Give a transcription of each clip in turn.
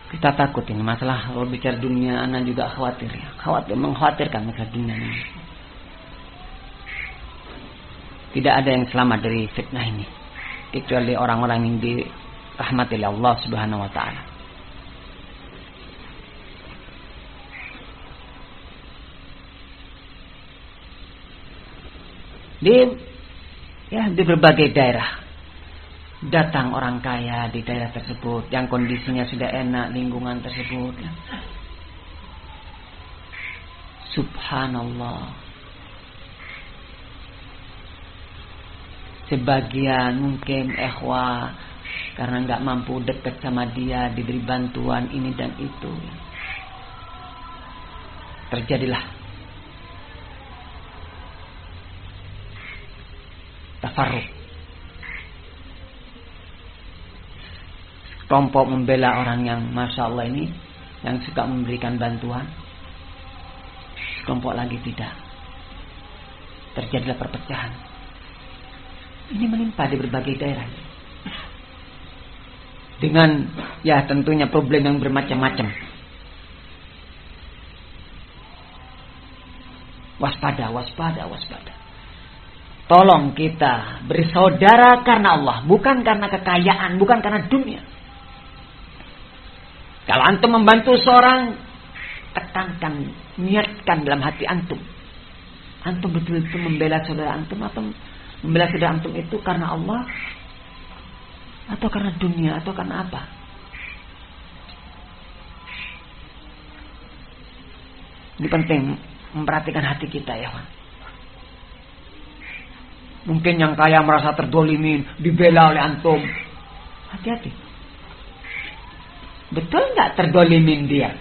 Kita takut ini masalah kalau bicara dunia, anak juga khawatir ya. Mengkhawatirkan masalah dunia ini. Tidak ada yang selamat dari fitnah ini kecuali orang-orang yang dirahmati oleh Allah Subhanahu wa taala. Di berbagai daerah datang orang kaya di daerah tersebut yang kondisinya sudah enak, lingkungan tersebut. Subhanallah. Sebagian mungkin ikhwah karena nggak mampu dekat sama dia, diberi bantuan ini dan itu, terjadilah tafarruq. Kelompok membela orang yang masya Allah ini, yang suka memberikan bantuan. Kelompok lagi tidak. Terjadilah perpecahan. Ini menimpa di berbagai daerah. Dengan ya tentunya problem yang bermacam-macam. Waspada, waspada, waspada. Tolong kita bersaudara karena Allah, bukan karena kekayaan, bukan karena dunia. Kalau antum membantu seorang, tekankan, niatkan dalam hati antum. Antum betul-betul membela saudara antum atau membela saudara antum itu karena Allah atau karena dunia atau karena apa? Ini penting memperhatikan hati kita ya, Wan. Mungkin yang kaya merasa terdolimin, dibela oleh antum. Hati-hati. Betul nggak terdolimin dia?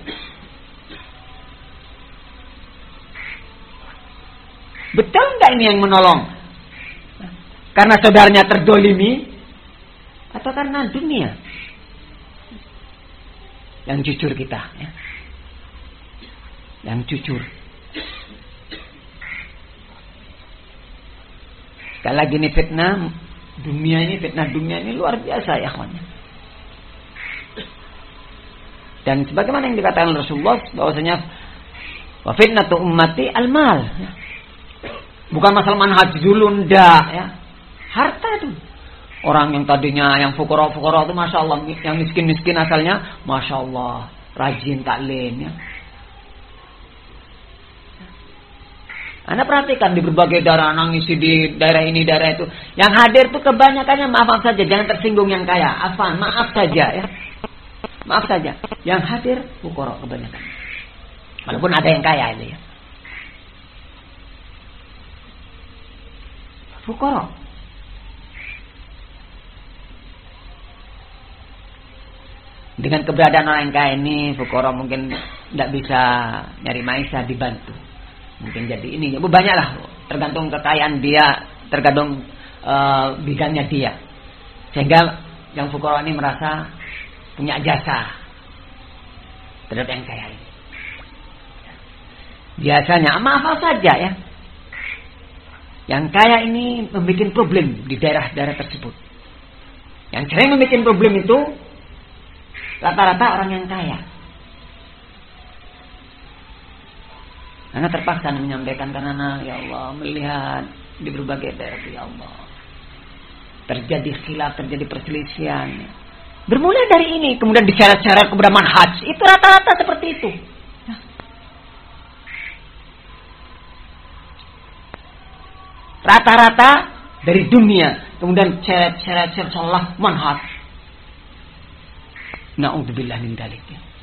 Betul nggak ini yang menolong? Karena saudaranya terdolimi atau karena dunia? Yang jujur kita, ya. Yang jujur. Sekali lagi ini fitnah dunia ini luar biasa ya kawan. Dan sebagaimana yang dikatakan Rasulullah bahwasanya wa fitnatu ummati al-mal. Bukan masalah manhaj dulu ndak ya. Harta itu. Orang yang tadinya yang fuqara-fuqara itu masya Allah, yang miskin-miskin asalnya masya Allah rajin taklim ya. Anda perhatikan di berbagai daerah, nangisi di daerah ini, daerah itu. Yang hadir itu kebanyakannya maaf saja, jangan tersinggung yang kaya. Afan, maaf saja ya. Maaf saja. Yang hadir fuqara kebanyakan. Walaupun ada yang kaya itu ya. Fuqara. Dengan keberadaan orang yang kaya ini, fuqara mungkin tidak bisa nyari maisha, dibantu. Mungkin jadi ini, banyaklah tergantung kekayaan dia, tergantung bidangnya dia. Sehingga yang fuqara ini merasa punya jasa terhadap yang kaya ini. Biasanya maaf saja ya, yang kaya ini membuat problem di daerah-daerah tersebut. Yang sering membuat problem itu rata-rata orang yang kaya. Karena terpaksa menyampaikan karena ya Allah melihat di berbagai daerah ya Allah terjadi khilaf, terjadi perselisihan. Bermula dari ini kemudian diseret-seret kepada manhaj. Itu rata-rata seperti itu. Rata-rata dari dunia kemudian seret-seret salah manhaj. Na'udzubillah min dzalik.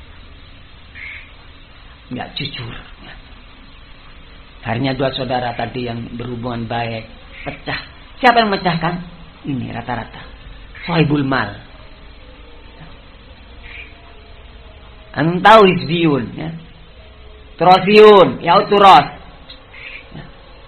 Enggak jujur. Akhirnya dua saudara tadi yang berhubungan baik pecah. Siapa yang memecahkan? Ini rata-rata sahibul mal. Anda tahu hizbiyun ya. Turasiyun, yauturas. Ya.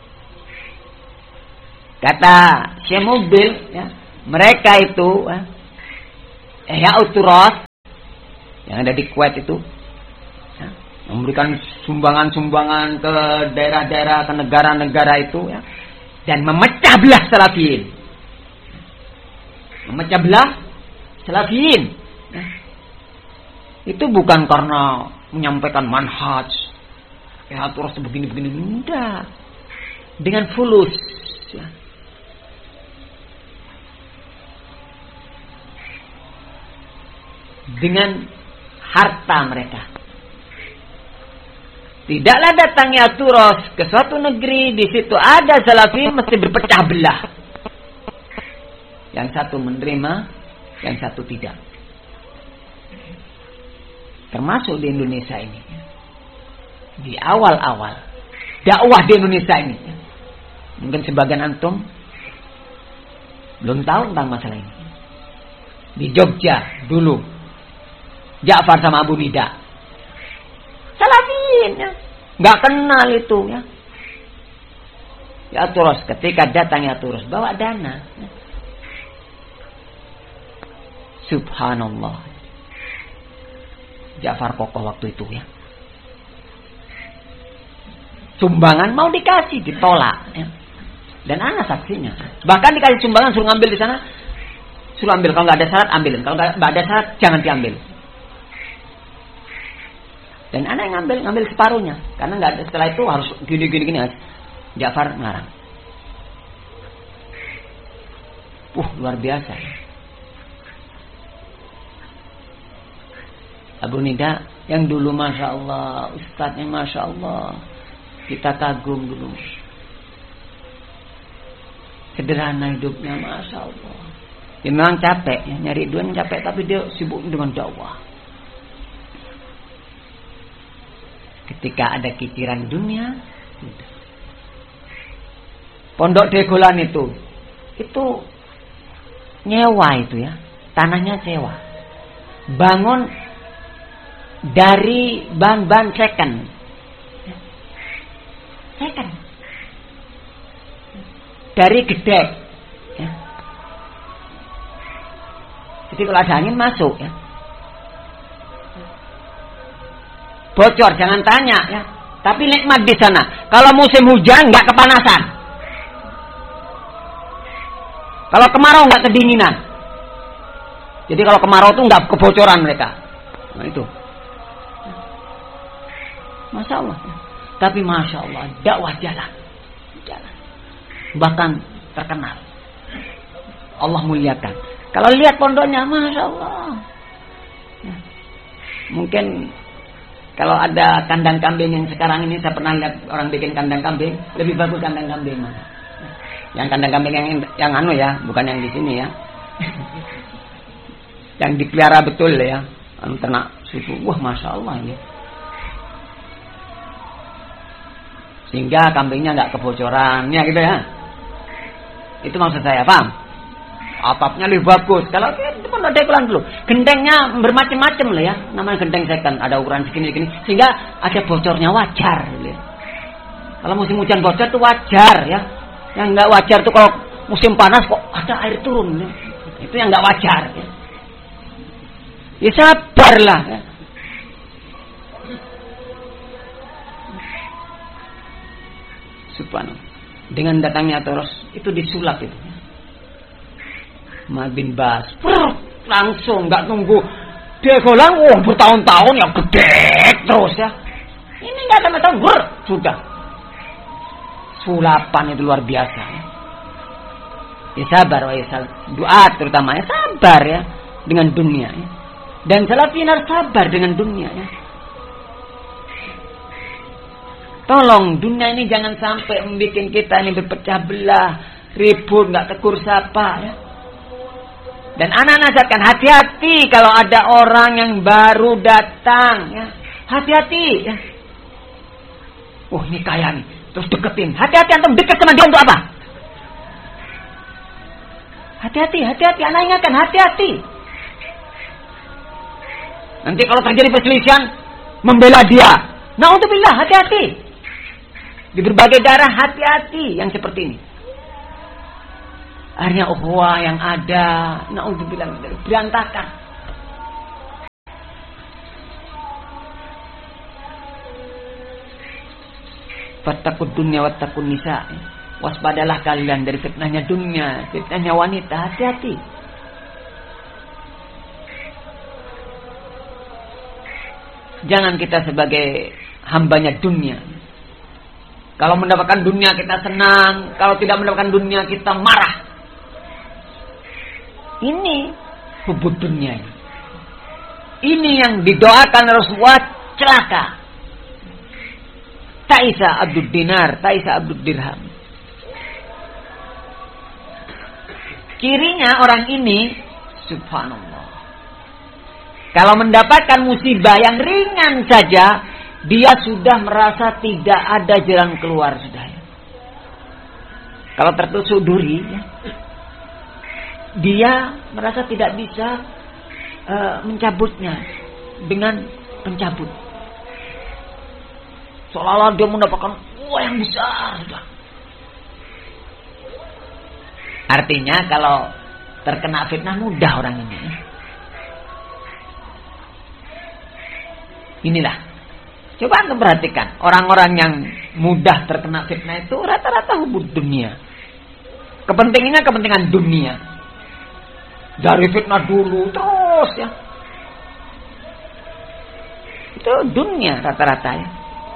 Kata Syekh Mubil ya, mereka itu yauturas yang ada di Kuwait itu memberikan sumbangan-sumbangan ke daerah-daerah, ke negara-negara itu ya, dan memecah belah salafiyin. Memecah belah salafiyin. Ya. Itu bukan karena menyampaikan manhaj, ya terus begini-begini, enggak. Dengan fulus, ya. Dengan harta mereka. Tidaklah datangnya turos ke suatu negeri, di situ ada salafi mesti berpecah belah. Yang satu menerima, yang satu tidak. Termasuk di Indonesia ini. Di awal-awal dakwah di Indonesia ini. Mungkin sebagian antum belum tahu tentang masalah ini. Di Jogja dulu, Ja'far sama Abu Nida salafiyin, ya. Gak kenal itu, ya. Ya terus ketika datang ya terus bawa dana, ya. Subhanallah, Ja'far kokoh waktu itu, ya. Sumbangan mau dikasih, ditolak, ya. Dan anak saksinya. Bahkan dikasih sumbangan suruh ngambil di sana, suruh ambil. Kalau nggak ada syarat ambilin. Kalau nggak ada syarat jangan diambil. Dan anak yang ngambil separuhnya, karena nggak ada. Setelah itu harus gini. Ja'far ngarang. Luar biasa. Abu Nida yang dulu masya Allah, ustadznya masya Allah, kita kagum dulu. Sederhana hidupnya masya Allah. Dia memang capek, ya, nyari duit capek, tapi dia sibuk dengan dakwah. Ketika ada kiciran dunia, Pondok Degolan itu nyewa itu, ya, tanahnya sewa, bangun dari bahan-bahan second. Dari gedek, ya. Jadi kalau ada angin masuk, ya. Bocor jangan tanya, ya. Tapi nikmat di sana. Kalau musim hujan nggak kepanasan. Kalau kemarau nggak kedinginan. Jadi kalau kemarau itu nggak kebocoran mereka. Nah itu. Masya Allah. Tapi masya Allah dakwah jalan. Bahkan terkenal. Allah muliakan. Kalau lihat pondoknya, masya Allah. Ya. Mungkin kalau ada kandang kambing yang sekarang ini, saya pernah lihat orang bikin kandang kambing, lebih bagus kandang kambing mana? Yang kandang kambing yang anu ya, bukan yang di sini ya. Yang dipelihara betul ya, ternak susu. Wah, masya Allah ini. Sehingga kambingnya nggak kebocoran, ya gitu ya. Itu maksud saya, paham? Atapnya lebih bagus. Kalau itu pun ada ukuran dulu. Gentengnya bermacam-macam lah ya. Namanya genteng second, ada ukuran segini-segini. Sehingga ada bocornya wajar. Ya. Kalau musim hujan bocor itu wajar ya. Yang nggak wajar tuh kalau musim panas kok ada air turun. Ya. Itu yang nggak wajar. Ya, ya sabarlah. Ya. Subhanallah. Dengan datangnya terus itu disulap itu. Mal bin Bas langsung nggak nunggu Degolan, bertahun-tahun ya gede terus ya. Ini nggak ada tahun sudah. Sulapan itu luar biasa. Ya sabar, ya doa terutama ya sabar ya dengan dunia ya. Dan salafin harus sabar dengan dunia ya. Tolong dunia ini jangan sampai membuat kita ini berpecah belah, ribut, nggak tegur sapa ya. Dan anak nasihatkan hati-hati kalau ada orang yang baru datang ya. Hati-hati ya. Ini kaya nih, terus deketin. Hati-hati antum dekat sama dia untuk apa? Hati-hati, anak ingatkan hati-hati. Nanti kalau terjadi perselisihan membela dia. Na'udzubillah, hati-hati. Di berbagai daerah hati-hati yang seperti ini. Akhirnya ukhuwah yang ada, na'udzubillah, berantakan. Fattaqud dunya wattaqun nisa. Waspadalah kalian dari fitnahnya dunia, fitnahnya wanita, hati-hati. Jangan kita sebagai hambanya dunia. Kalau mendapatkan dunia kita senang, kalau tidak mendapatkan dunia kita marah. Ini hubud dunia ini. Ini yang didoakan Rasulullah celaka. Ta'isa abdud dinar, ta'isa abdud dirham. Cirinya orang ini, subhanallah, kalau mendapatkan musibah yang ringan saja, dia sudah merasa tidak ada jalan keluar sudah. Kalau tertusuk duri, ya, dia merasa tidak bisa mencabutnya dengan pencabut. Seolah-olah dia mendapatkan uang yang besar sudah. Artinya kalau terkena fitnah mudah orang ini. Inilah. Coba Anda perhatikan. Orang-orang yang mudah terkena fitnah itu rata-rata hubud dunia. Kepentingannya kepentingan dunia. Dari fitnah dulu terus ya. Itu dunia rata-rata ya.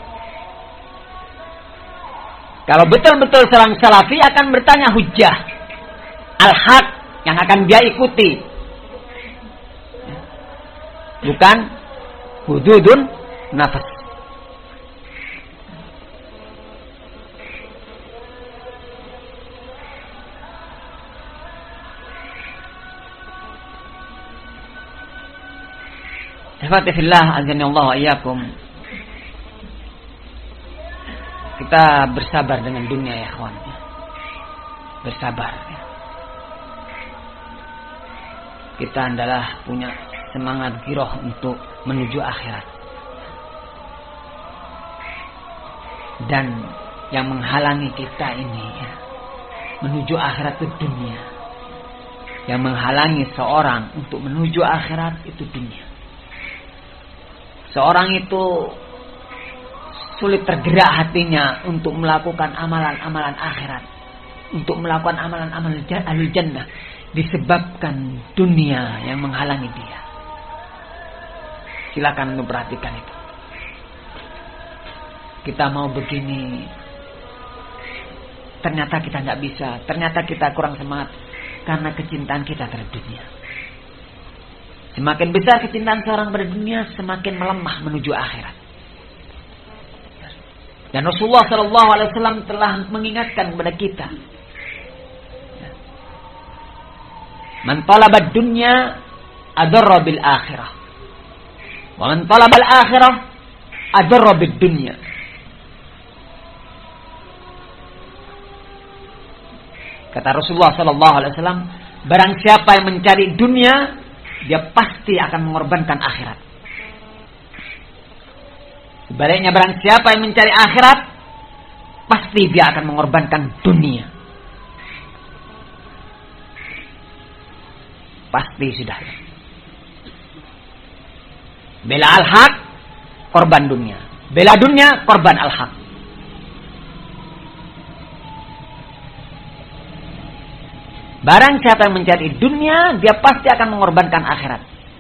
Kalau betul-betul seorang salafi akan bertanya hujjah. Al-haq yang akan dia ikuti. Bukan hududun nafas. Ihwati fillah, azani Allah wa iyyakum. Kita bersabar dengan dunia ya kawan. Bersabar. Kita adalah punya semangat giroh untuk menuju akhirat. Dan yang menghalangi kita ini ya, menuju akhirat itu dunia. Yang menghalangi seorang untuk menuju akhirat itu dunia. Seorang itu sulit tergerak hatinya untuk melakukan amalan-amalan akhirat, untuk melakukan amalan-amalan ahli jannah, disebabkan dunia yang menghalangi dia. Silakan untuk perhatikan itu. Kita mau begini, ternyata kita tidak bisa, ternyata kita kurang semangat karena kecintaan kita terhadap dunia. Semakin besar kecintaan seorang pada dunia, semakin melemah menuju akhirat. Dan Rasulullah SAW telah mengingatkan kepada kita, man talaba dunya adarra bil akhirah, wa man talaba al akhirah adarra bid dunya. Kata Rasulullah SAW, barang siapa yang mencari dunia, dia pasti akan mengorbankan akhirat. Sebaliknya barang siapa yang mencari akhirat, pasti dia akan mengorbankan dunia. Pasti sudah. Bela al-haq, korban dunia. Bela dunia, korban al-haq. Barang siapa yang mencari dunia, dia pasti akan mengorbankan akhirat.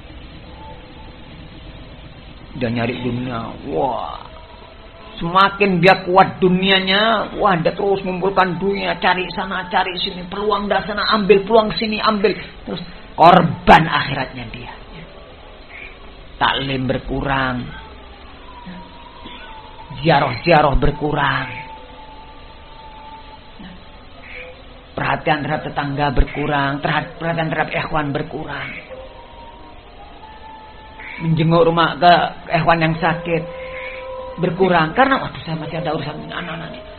Dia nyari dunia, wah, semakin dia kuat dunianya, wah, dia terus mengumpulkan dunia, cari sana, cari sini, peluang dah sana ambil, peluang sini ambil, terus korban akhiratnya dia. Taklim berkurang, ziarah-ziarah berkurang, perhatian terhadap tetangga berkurang, perhatian terhadap ikhwan berkurang. Menjenguk rumah ke ikhwan yang sakit berkurang karena waduh saya masih ada urusan anak-anak ini.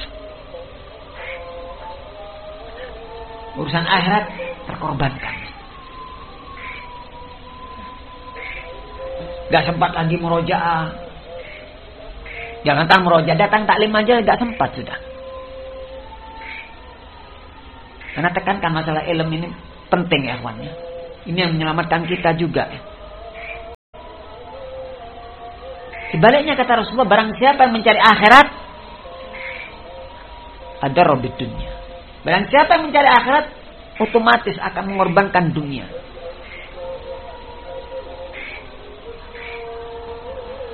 Urusan akhirat terkorbankan. Gak sempat lagi murojaah. Jangan datang murojaah, datang taklim aja gak sempat sudah. Karena tekankan masalah ilmu ini penting ya kawannya. Ini yang menyelamatkan kita juga. Sebaliknya kata Rasulullah, barang siapa yang mencari akhirat, ada robit dunia. Barang siapa yang mencari akhirat, otomatis akan mengorbankan dunia.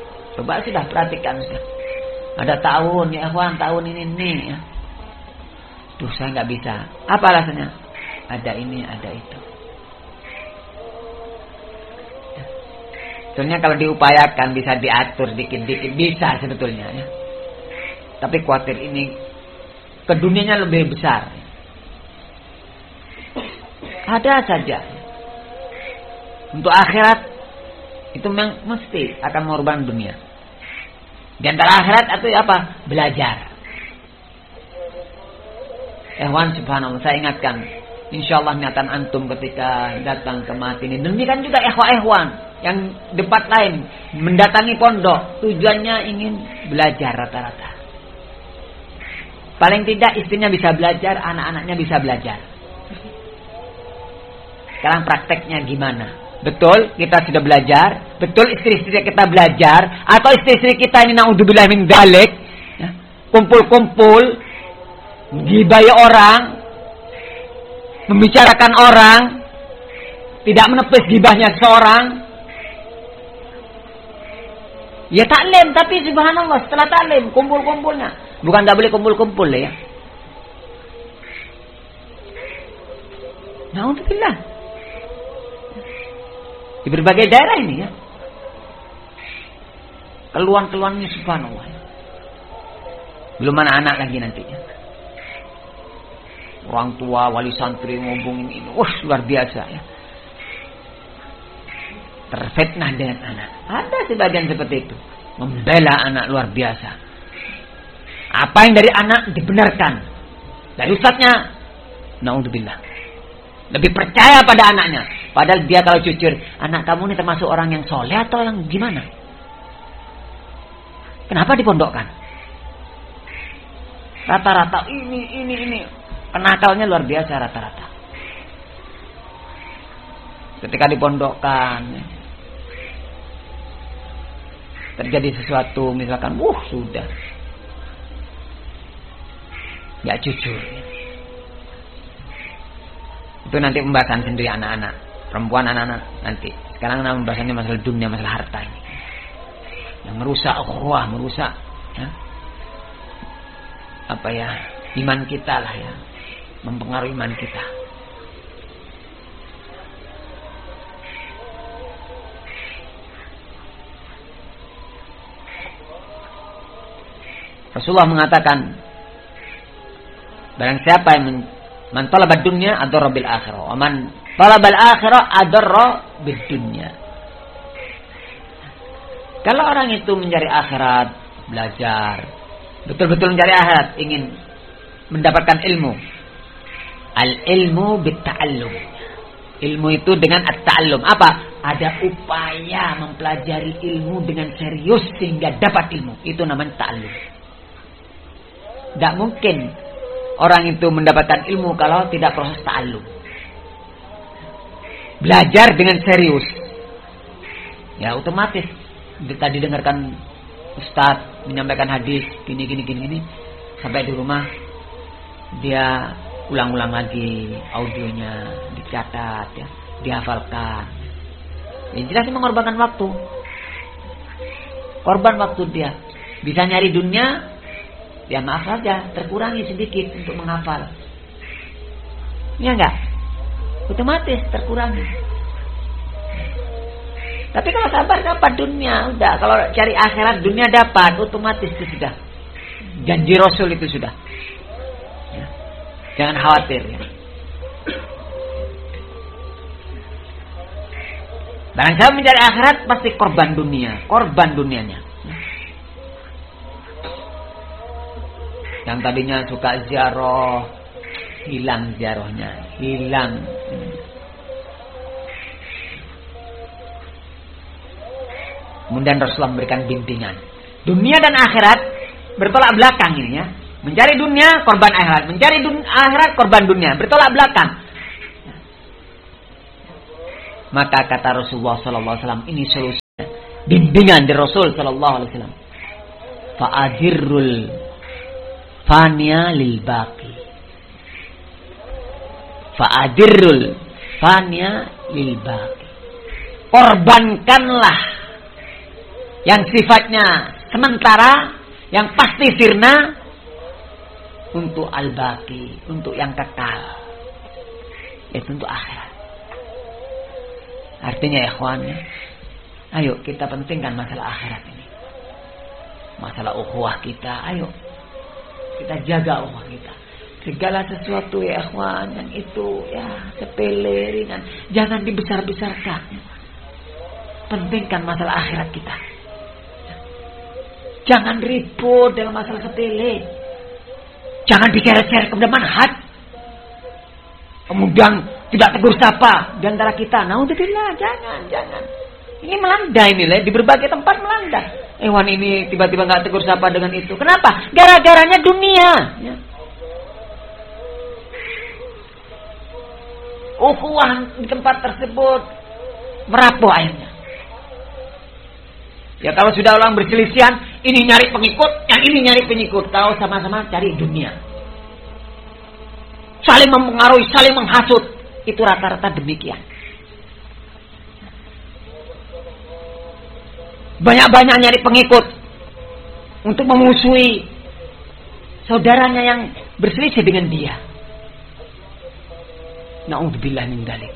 Coba sudah perhatikan sudah. Ada tahun ya ikhwan, tahun ini nih ya. Duh, saya nggak bisa. Apa alasannya? Ada ini, ada itu. Sebenarnya kalau diupayakan bisa diatur dikit-dikit, bisa sebetulnya ya. Tapi khawatir ini ke dunianya lebih besar. Ada saja. Untuk akhirat itu memang mesti akan mengorbankan dunia. Di antara akhirat atau apa? Belajar. Ehwan subhanallah, saya ingatkan, insyaallah niatan antum ketika datang ke mati ini. Demikian juga ehwan yang debat lain mendatangi pondok, tujuannya ingin belajar rata-rata. Paling tidak istrinya bisa belajar, anak-anaknya bisa belajar. Sekarang prakteknya gimana? Betul kita sudah belajar, betul istri-istri kita belajar, atau istri-istri kita ini naudzubillah min dzalik, ya, kumpul-kumpul gibai orang, membicarakan orang, tidak menepis gibahnya seorang. Ya taklim, tapi subhanallah setelah taklim kumpul-kumpulnya, bukan tak boleh kumpul-kumpul ya. Naudzubillah. Di berbagai daerah ini ya. Keluhan-keluhannya subhanallah. Belum anak-anak lagi nantinya. Orang tua, wali santri ngomongin ini. Wah, luar biasa ya. Terfitnah dengan anak. Ada sebagian seperti itu. Membela anak luar biasa. Apa yang dari anak dibenarkan. Dari ustadznya, naudzubillah. Lebih percaya pada anaknya. Padahal dia kalau jujur, anak kamu ini termasuk orang yang soleh atau yang gimana? Kenapa dipondokkan? Rata-rata ini. Penakalnya luar biasa rata-rata. Ketika dipondokkan, terjadi sesuatu, misalkan, sudah. Gak jujur. Itu nanti pembahasan sendiri anak-anak, perempuan anak-anak nanti. Sekarang pembahasannya masalah dunia, masalah harta ini. Yang merusak ukhuwah, merusak ya. Iman kita lah ya. Mempengaruhi iman kita. Rasulullah mengatakan, barang siapa yang man talaba dunya adarra bil akhirah, wa man talaba al akhirah adarra bid dunya. Kalau orang itu mencari akhirat, belajar, betul-betul mencari akhirat, ingin mendapatkan ilmu. Al ilmu bit ta'allum. Ilmu itu dengan at-ta'allum. Apa? Ada upaya mempelajari ilmu dengan serius sehingga dapat ilmu. Itu namanya ta'allum. Tidak mungkin orang itu mendapatkan ilmu kalau tidak proses ta'allum. Belajar dengan serius. Ya otomatis. Tadi dengarkan Ustadz menyampaikan hadis gini. Sampai di rumah dia ulang-ulang lagi audionya, dicatat ya, dihafalkan. Yang jelas mengorbankan waktu. Korban waktu dia. Bisa nyari dunia, ya maaf saja, terkurangi sedikit untuk menghafal. Ya enggak? Otomatis terkurangi. Tapi kalau sabar dapat dunia, udah. Kalau cari akhirat dunia dapat, otomatis itu sudah. Janji Rasul itu sudah. Ya. Jangan khawatir ya. Barang siapa mencari akhirat pasti korban dunia, korban dunianya. Yang tadinya suka ziarah, hilang ziarahnya, hilang. Kemudian Rasulullah memberikan bimbingan. Dunia dan akhirat bertolak belakang ini ya. Mencari dunia, korban akhirat. Mencari akhirat, korban dunia. Bertolak belakang. Maka kata Rasulullah SAW, ini solusinya. Bimbingan dari Rasul SAW. Fa'adirul fania lil baqi. Fa'adirul fania lil baqi. Korbankanlah yang sifatnya sementara, yang pasti sirna, untuk al-baqi, untuk yang kekal, yaitu untuk akhirat. Artinya ya ikhwan, ayo kita pentingkan masalah akhirat ini, masalah ukhuwah kita. Ayo kita jaga ukhuwah kita. Segala sesuatu ya ikhwan yang itu ya sepele, ringan, jangan dibesar-besarkan. Pentingkan masalah akhirat kita. Jangan ribut dalam masalah sepele. Jangan diseret-seret kepada manhaj. Kemudian tidak tegur sapa di antara kita. Naudzubillah, jangan. Ini melanda ini lah, di berbagai tempat melanda. Hewan ini tiba-tiba nggak tegur sapa dengan itu. Kenapa? Gara-garanya dunia. Ya. Ukhuwah di tempat tersebut merapuh akhirnya. Ya kalau sudah orang berselisihan, ini nyari pengikut, yang ini nyari pengikut, tahu sama-sama cari dunia. Saling mempengaruhi, saling menghasut, itu rata-rata demikian. Banyak-banyak nyari pengikut untuk memusuhi saudaranya yang berselisih dengan dia. Na'udzubillah min dzalik.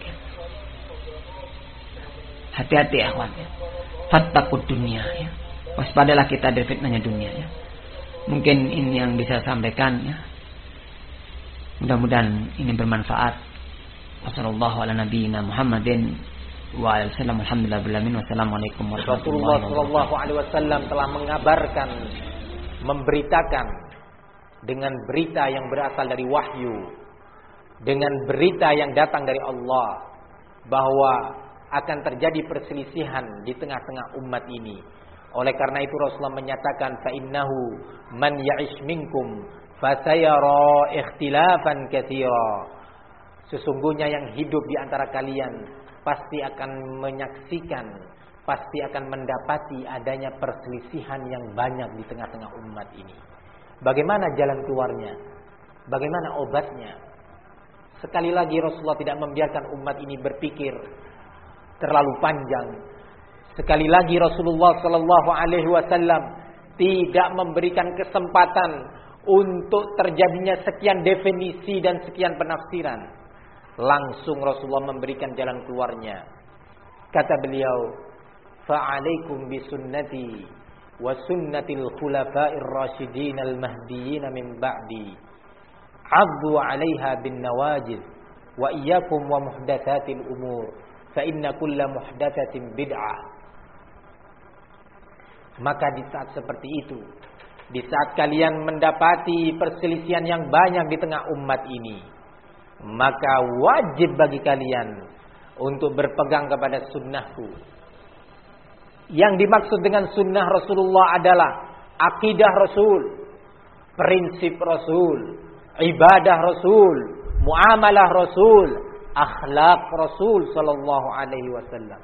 Hati-hati ya kawan ya. Fattaqud dunia ya. Waspadalah kita dari fitnahnya dunia ya. Mungkin ini yang bisa saya sampaikan ya. Mudah-mudahan ini bermanfaat. Wassallallahu ala nabiyyina Muhammadin wa alihi wasallam. Wassalamualaikum warahmatullahi wabarakatuh. Rasulullah sallallahu alaihi wasallam telah mengabarkan, memberitakan dengan berita yang berasal dari wahyu, dengan berita yang datang dari Allah, bahwa akan terjadi perselisihan di tengah-tengah umat ini. Oleh karena itu Rasulullah menyatakan, fa innahu man ya'ish minkum fasayara ikhtilafan katsira. Sesungguhnya yang hidup di antara kalian pasti akan menyaksikan, pasti akan mendapati adanya perselisihan yang banyak di tengah-tengah umat ini. Bagaimana jalan keluarnya? Bagaimana obatnya? Sekali lagi Rasulullah tidak membiarkan umat ini berpikir terlalu panjang. Sekali lagi Rasulullah sallallahu alaihi wasallam tidak memberikan kesempatan untuk terjadinya sekian definisi dan sekian penafsiran. Langsung Rasulullah memberikan jalan keluarnya. Kata beliau, "Fa'alaikum bisunnati wa sunnatil khulafa'ir rasyidin al-mahdiyyin min ba'di. 'addu 'alaiha bin nawajid wa iyyakum wa muhdatsatil umur. Fa inna kulla muhdatsatin bid'ah." Maka di saat seperti itu, di saat kalian mendapati perselisihan yang banyak di tengah umat ini, maka wajib bagi kalian untuk berpegang kepada sunnahku. Yang dimaksud dengan sunnah Rasulullah adalah akidah Rasul, prinsip Rasul, ibadah Rasul, muamalah Rasul, akhlak Rasul sallallahu alaihi wasallam.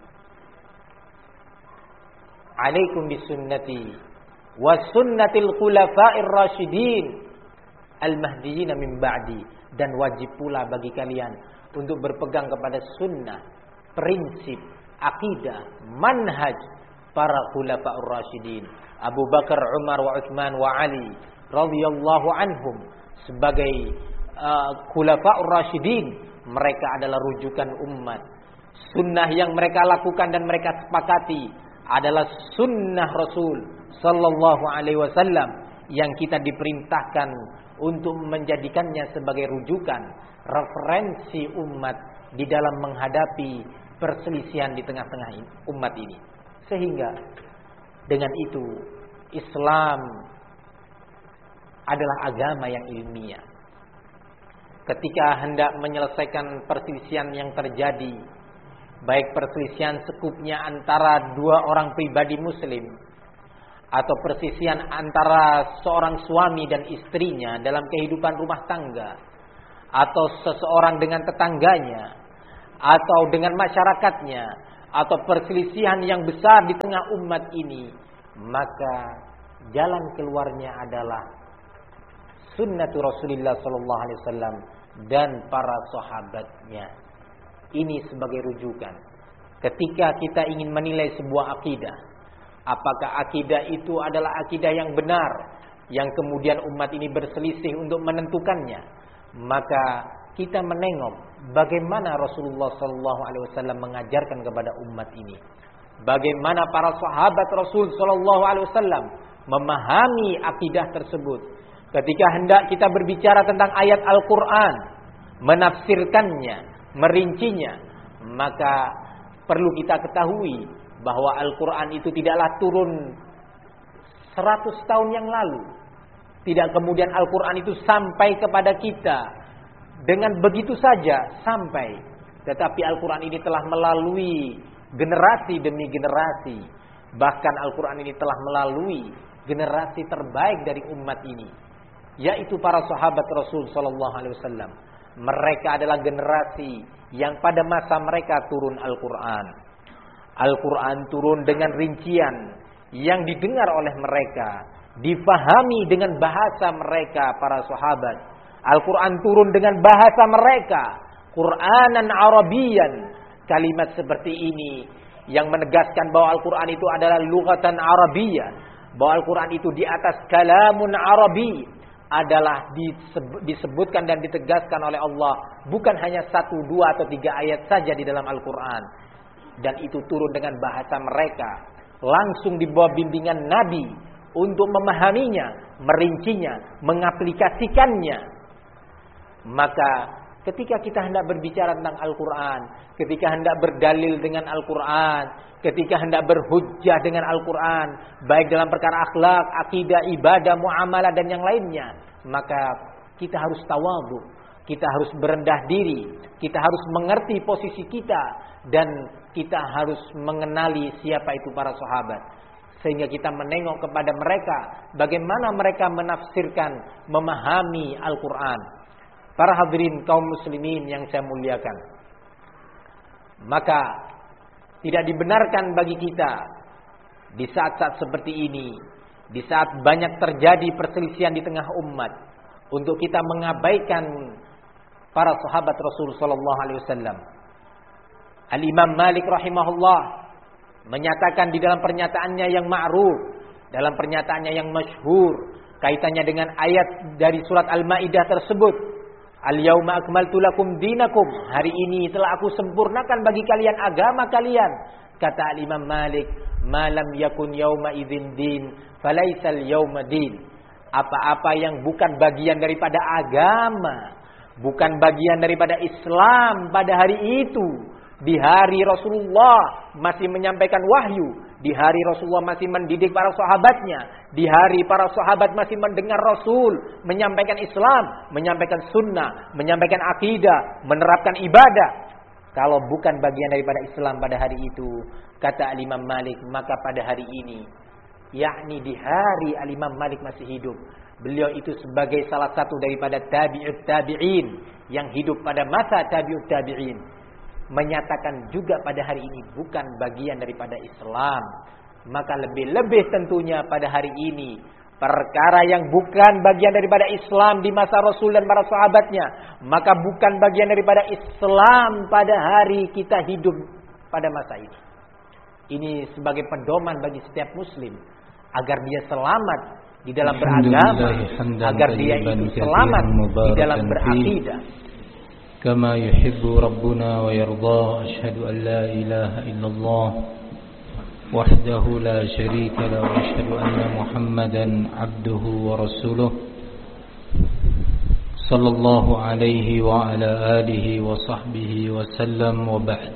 Alaikum bisunnati wa sunnatil khulafa'ir rasyidin al-mahdiyyin min ba'di, dan wajib pula bagi kalian untuk berpegang kepada sunnah, prinsip, akidah, manhaj para khulafa'ur rasyidin, Abu Bakar, Umar, wa Utsman wa Ali radhiyallahu anhum sebagai khulafa'ur rasyidin. Mereka adalah rujukan umat. Sunnah yang mereka lakukan dan mereka sepakati adalah sunnah Rasul sallallahu alaihi wasallam yang kita diperintahkan untuk menjadikannya sebagai rujukan, referensi umat di dalam menghadapi perselisihan di tengah-tengah umat ini. Sehingga dengan itu Islam adalah agama yang ilmiah. Ketika hendak menyelesaikan perselisihan yang terjadi, baik perselisihan sekupnya antara dua orang pribadi muslim, atau perselisihan antara seorang suami dan istrinya dalam kehidupan rumah tangga, atau seseorang dengan tetangganya, atau dengan masyarakatnya, atau perselisihan yang besar di tengah umat ini, maka jalan keluarnya adalah sunnatu Rasulullah sallallahu alaihi wasallam dan para sahabatnya. Ini sebagai rujukan ketika kita ingin menilai sebuah akidah, Apakah akidah itu adalah akidah yang benar, yang kemudian umat ini berselisih untuk menentukannya? Maka kita menengok bagaimana Rasulullah SAW mengajarkan kepada umat ini, bagaimana para sahabat Rasul SAW memahami akidah tersebut. Ketika hendak kita berbicara tentang ayat Al-Quran, menafsirkannya, merincinya, maka perlu kita ketahui bahwa Al-Quran itu tidaklah turun 100 tahun yang lalu. Tidak kemudian Al-Quran itu sampai kepada kita dengan begitu saja sampai. Tetapi Al-Quran ini telah melalui generasi demi generasi. Bahkan Al-Quran ini telah melalui generasi terbaik dari umat ini, yaitu para sahabat Rasul SAW. Mereka adalah generasi yang pada masa mereka turun Al-Quran. Al-Quran turun dengan rincian yang didengar oleh mereka, difahami dengan bahasa mereka para sahabat. Al-Quran turun dengan bahasa mereka, Qur'anan Arabiyan. Kalimat seperti ini yang menegaskan bahwa Al-Quran itu adalah lughatan Arabiyan, bahwa Al-Quran itu di atas kalamun Arabi, adalah disebutkan dan ditegaskan oleh Allah bukan hanya 1, 2 atau 3 ayat saja di dalam Al-Quran. Dan itu turun dengan bahasa mereka, langsung di bawah bimbingan Nabi untuk memahaminya, merincinya, mengaplikasikannya. Maka ketika kita hendak berbicara tentang Al-Quran, ketika hendak berdalil dengan Al-Quran, ketika hendak berhujjah dengan Al-Quran, baik dalam perkara akhlak, akidah, ibadah, muamalah dan yang lainnya, maka kita harus tawadhu, kita harus berendah diri, kita harus mengerti posisi kita, dan kita harus mengenali siapa itu para sahabat, sehingga kita menengok kepada mereka bagaimana mereka menafsirkan, memahami Al-Quran. Para hadirin kaum muslimin yang saya muliakan, maka tidak dibenarkan bagi kita di saat-saat seperti ini, di saat banyak terjadi perselisihan di tengah umat, untuk kita mengabaikan para sahabat Rasul sallallahu alaihi wasallam. Al-Imam Malik rahimahullah menyatakan di dalam pernyataannya yang ma'ruf, dalam pernyataannya yang masyhur, kaitannya dengan ayat dari surat Al-Maidah tersebut, Al-yauma akmaltu lakum dinakum, hari ini telah aku sempurnakan bagi kalian agama kalian. Kata Al-Imam Malik, malam yakun yauma idzin din falaisal yauma din. Apa-apa yang bukan bagian daripada agama, bukan bagian daripada Islam pada hari itu, di hari Rasulullah masih menyampaikan wahyu, di hari Rasulullah masih mendidik para sahabatnya, di hari para sahabat masih mendengar Rasul menyampaikan Islam, menyampaikan sunnah, menyampaikan akidah, menerapkan ibadah. Kalau bukan bagian daripada Islam pada hari itu, kata Al-Imam Malik, maka pada hari ini, yakni di hari Al-Imam Malik masih hidup, beliau itu sebagai salah satu daripada tabi'ut tabi'in yang hidup pada masa tabi'ut tabi'in, menyatakan juga pada hari ini bukan bagian daripada Islam. Maka lebih-lebih tentunya pada hari ini, perkara yang bukan bagian daripada Islam di masa Rasul dan para sahabatnya, maka bukan bagian daripada Islam pada hari kita hidup pada masa ini. Ini sebagai pedoman bagi setiap muslim, agar dia selamat di dalam beragama, agar dia itu selamat di dalam berakidah. كما يحب ربنا ويرضى أشهد أن لا إله إلا الله وحده لا شريك له وأشهد أن محمدا عبده ورسوله صلى الله عليه وعلى آله وصحبه وسلم وبعد.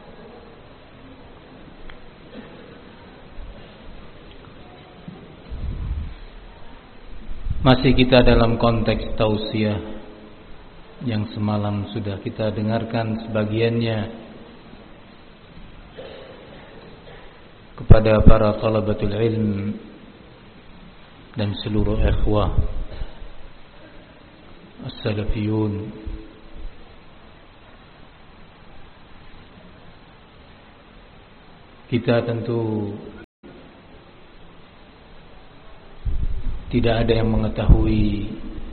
Masih kita dalam konteks tausiah yang semalam sudah kita dengarkan sebagiannya kepada para talabatul ilm dan seluruh ikhwah as-salafiyun. Kita tentu tidak ada yang mengetahui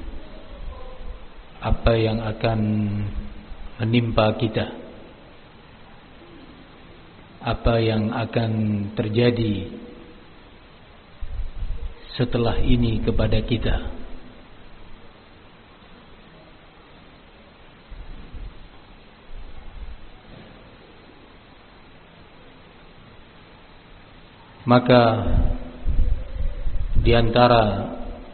apa yang akan menimpa kita, apa yang akan terjadi setelah ini kepada kita. Maka di antara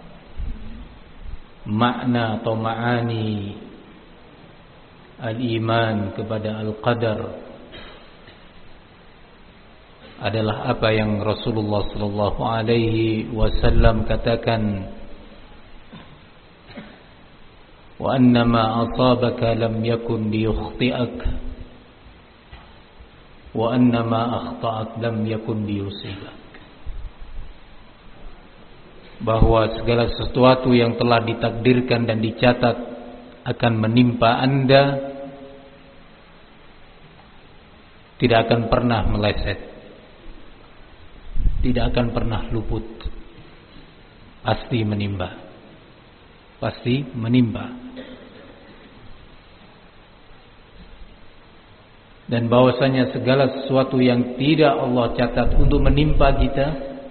makna atau ma'ani al-iman kepada al-qadar adalah apa yang Rasulullah sallallahu alaihi wasallam katakan, wa annama asabaka lam yakun liyukhti'ak wa annama akhta'ak lam yakun liyusibak. Bahwa segala sesuatu yang telah ditakdirkan dan dicatat akan menimpa Anda tidak akan pernah meleset, tidak akan pernah luput, pasti menimpa, pasti menimpa. Dan bahwasanya segala sesuatu yang tidak Allah catat untuk menimpa kita,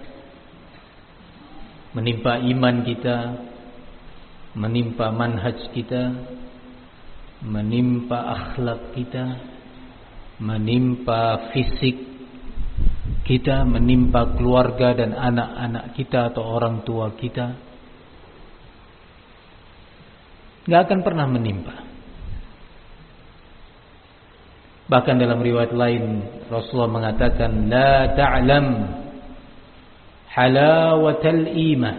menimpa iman kita, menimpa manhaj kita, menimpa akhlak kita, menimpa fisik kita, menimpa keluarga dan anak-anak kita atau orang tua kita, gak akan pernah menimpa. Bahkan dalam riwayat lain Rasulullah mengatakan, la ta'lam halawatal iman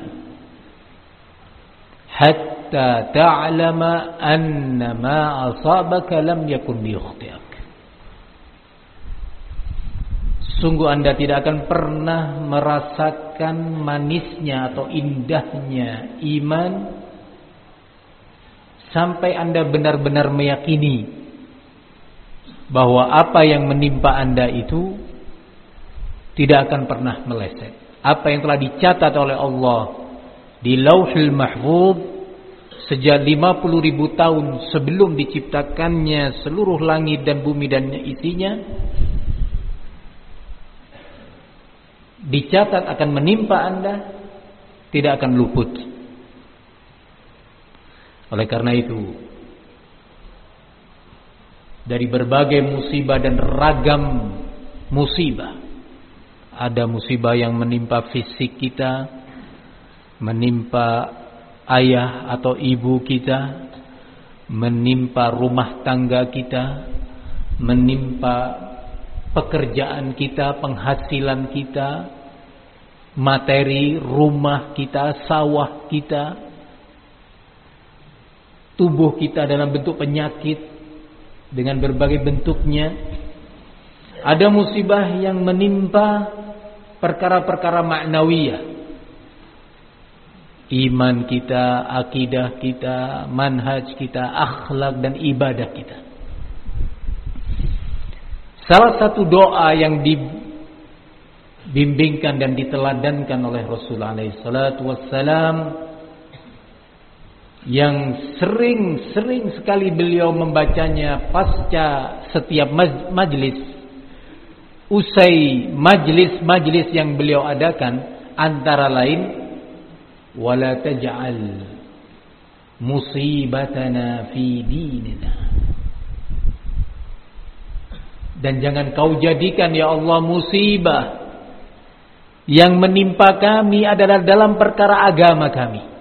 hatta ta'lama anna ma asabaka lam yakun liyukhti'ak. Sungguh Anda tidak akan pernah merasakan manisnya atau indahnya iman sampai Anda benar-benar meyakini bahwa apa yang menimpa Anda itu tidak akan pernah meleset. Apa yang telah dicatat oleh Allah di Lauhul Mahfuz sejak 50.000 tahun sebelum diciptakannya seluruh langit dan bumi dan isinya, dicatat akan menimpa Anda, tidak akan luput. Oleh karena itu, dari berbagai musibah dan ragam musibah, ada musibah yang menimpa fisik kita, menimpa ayah atau ibu kita, menimpa rumah tangga kita, menimpa pekerjaan kita, penghasilan kita, materi rumah kita, sawah kita, tubuh kita dalam bentuk penyakit dengan berbagai bentuknya. Ada musibah yang menimpa perkara-perkara maknawiyah, iman kita, akidah kita, manhaj kita, akhlak dan ibadah kita. Salah satu doa yang dibimbingkan dan diteladankan oleh Rasulullah SAW, yang sering sekali beliau membacanya pasca setiap majlis, usai majlis yang beliau adakan, antara lain, wala taj'al musibatana fi dinina, dan jangan kau jadikan ya Allah musibah yang menimpa kami adalah dalam perkara agama kami,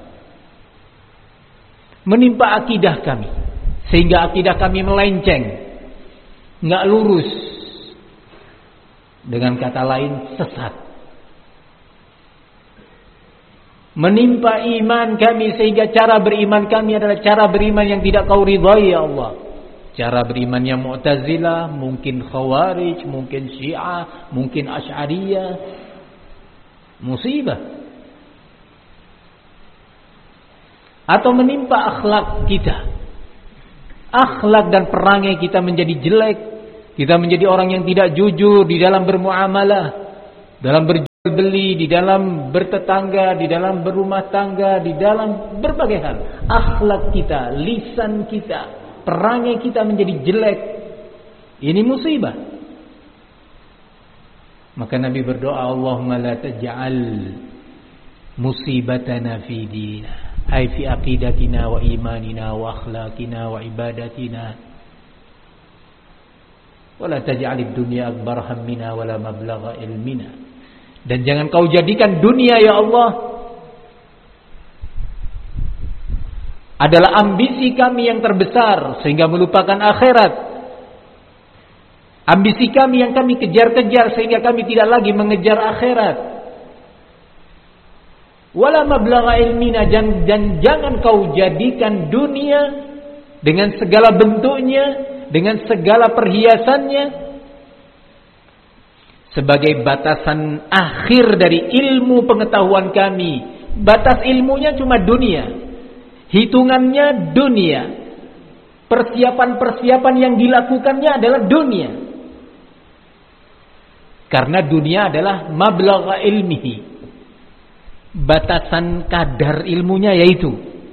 menimpa akidah kami, sehingga akidah kami melenceng, nggak lurus, dengan kata lain sesat. Menimpa iman kami sehingga cara beriman kami adalah cara beriman yang tidak kau ridhai ya Allah. Cara beriman yang Mu'tazilah, mungkin Khawarij, mungkin Syiah, mungkin Asy'ariyah. Musibah. Atau menimpa akhlak kita, akhlak dan perangai kita menjadi jelek, kita menjadi orang yang tidak jujur di dalam bermuamalah, dalam berjual beli, di dalam bertetangga, di dalam berumah tangga, di dalam berbagai hal. Akhlak kita, lisan kita, perangai kita menjadi jelek. Ini musibah. Maka Nabi berdoa, Allahumma la taj'al musibatana fi dinina ay fi aqidatina wa imanina wa akhlaqina wa ibadatina wala taj'alid dunya akbar hammina wala mablagha ilmina. Dan jangan kau jadikan dunia ya Allah adalah ambisi kami yang terbesar sehingga melupakan akhirat. Ambisi kami yang kami kejar-kejar sehingga kami tidak lagi mengejar akhirat. Wala mablagha ilmina, dan jangan kau jadikan dunia dengan segala bentuknya, dengan segala perhiasannya sebagai batasan akhir dari ilmu pengetahuan kami. Batas ilmunya cuma dunia, hitungannya dunia, persiapan-persiapan yang dilakukannya adalah dunia. Karena dunia adalah mablagha ilmihi, batasan kadar ilmunya yaitu.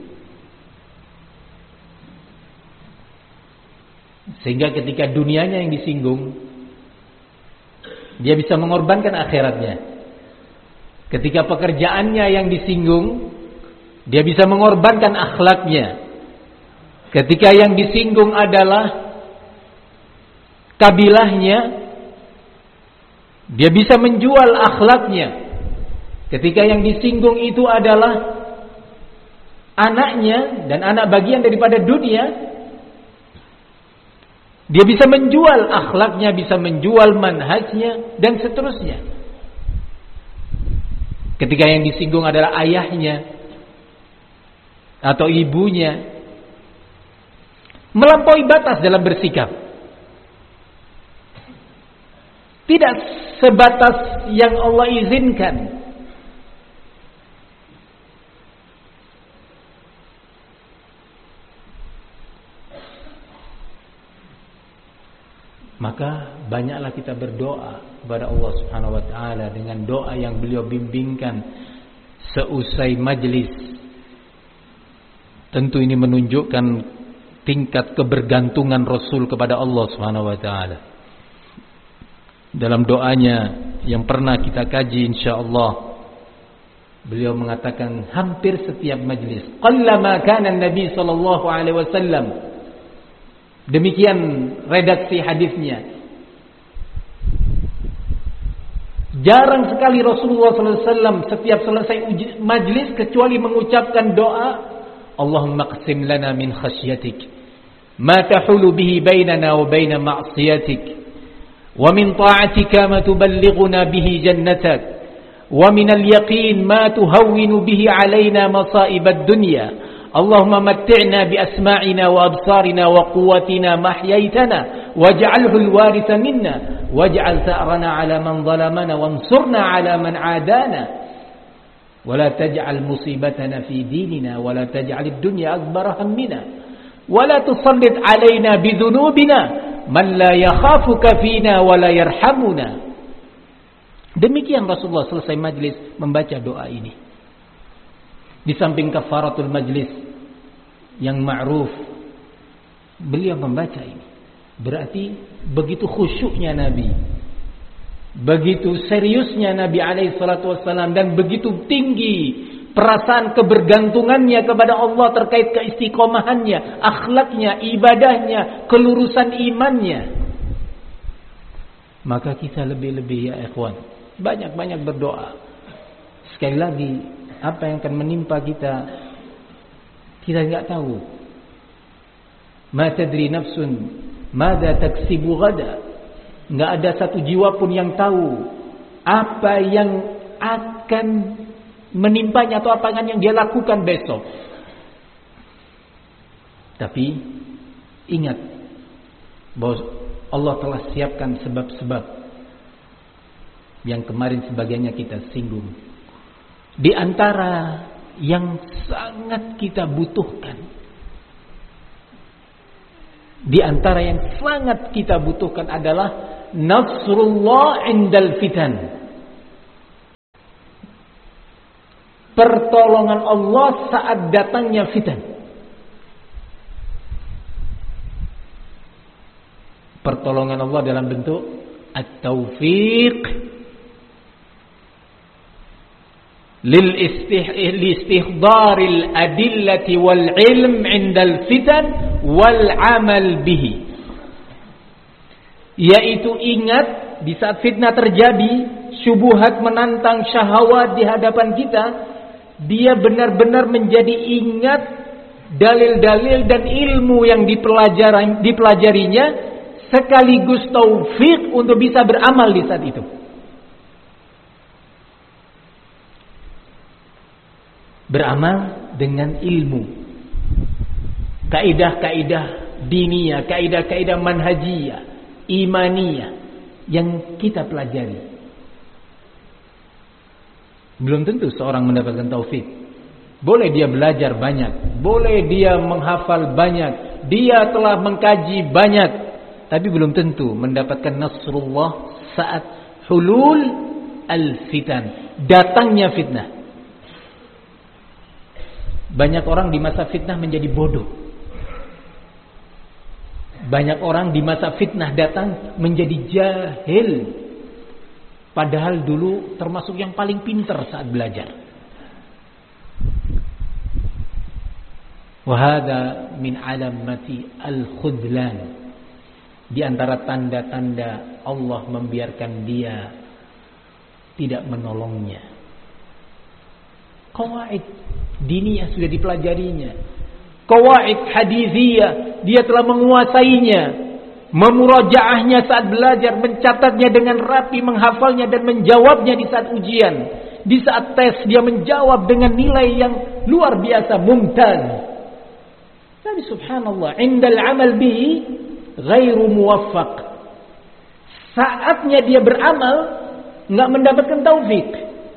Sehingga ketika dunianya yang disinggung, dia bisa mengorbankan akhiratnya. Ketika pekerjaannya yang disinggung, dia bisa mengorbankan akhlaknya. Ketika yang disinggung adalah kabilahnya, dia bisa menjual akhlaknya. Ketika yang disinggung itu adalah anaknya dan anak bagian daripada dunia, dia bisa menjual akhlaknya, bisa menjual manhajnya, dan seterusnya. Ketika yang disinggung adalah ayahnya atau ibunya, melampaui batas dalam bersikap. Tidak sebatas yang Allah izinkan. Maka banyaklah kita berdoa kepada Allah Subhanahu wa taala dengan doa yang beliau bimbingkan seusai majlis. Tentu ini menunjukkan tingkat kebergantungan Rasul kepada Allah Subhanahu wa taala. Dalam doanya yang pernah kita kaji insyaallah, beliau mengatakan hampir setiap majlis, qallama kana Nabi sallallahu alaihi wasallam. Demikian redaksi hadisnya. Jarang sekali Rasulullah SAW setiap selesai majlis kecuali mengucapkan doa, Allahumma qsim lana min khasyatik ma tahulu bihi bainana wa baina ma'siyatik wa min ta'atika ma tuballighuna bihi jannatak wa min al-yaqin ma tuhawwinu bihi alaina masa'ib ad-dunya. Allahumma matti'na bi asma'ina wa absarina wa quwwatina ma ahyaytana waj'alhu al-waritha minna waj'al tha'rana 'ala man zalamana wansurna 'ala man 'adana wa la taj'al musibatana fi dinina wa la taj'al ad-dunya akbar hammina wa la tusallit 'alaina bi dhunubina man la yakhafuka fina wa la yarhamuna. Demikian Rasulullah selesai majlis membaca doa ini. Di samping kafaratul majlis yang ma'ruf, beliau membaca ini. Berarti begitu khusyuknya Nabi, begitu seriusnya Nabi alaihi salatu wassalam, dan begitu tinggi perasaan kebergantungannya kepada Allah terkait keistiqomahannya, akhlaknya, ibadahnya, kelurusan imannya. Maka kita lebih-lebih ya ikhwan, banyak-banyak berdoa. Sekali lagi, apa yang akan menimpa kita tidak tahu. Ma tadri nafsun madza taksibu ghada. Enggak ada satu jiwa pun yang tahu apa yang akan menimpanya atau apa yang dia lakukan besok. Tapi ingat bahwa Allah telah siapkan sebab-sebab yang kemarin sebagiannya kita singgung. Di antara yang sangat kita butuhkan, di antara yang sangat kita butuhkan adalah nasrullah indal fitan. Pertolongan Allah saat datangnya fitan. Pertolongan Allah dalam bentuk at-taufiq liistihdaril adillati wal ilm 'indal fitan wal 'amal bihi. Yaitu ingat di saat fitnah terjadi, syubhat menantang syahwat di hadapan kita, dia benar-benar menjadi ingat dalil-dalil dan ilmu yang dipelajarinya, sekaligus taufik untuk bisa beramal di saat itu. Beramal dengan ilmu, kaidah-kaidah diniyah, kaidah-kaidah manhajiyah, imaniyah yang kita pelajari. Belum tentu seorang mendapatkan taufik. Boleh dia belajar banyak, boleh dia menghafal banyak, dia telah mengkaji banyak, tapi belum tentu mendapatkan nasrullah saat hulul al-fitan, datangnya fitnah. Banyak orang di masa fitnah menjadi bodoh. Banyak orang di masa fitnah datang menjadi jahil, padahal dulu termasuk yang paling pintar saat belajar. Wahada min alamati al-khudlan. Di antara tanda-tanda Allah membiarkan dia tidak menolongnya. Qawaid diniyah sudah dipelajarinya. Qawaid hadithiyah dia telah menguasainya. Memurajaahnya saat belajar, mencatatnya dengan rapi, menghafalnya dan menjawabnya di saat ujian. Di saat tes dia menjawab dengan nilai yang luar biasa, mumtaz. Tapi subhanallah, indal amal bihi ghairu muwaffaq. Saatnya dia beramal enggak mendapatkan taufik.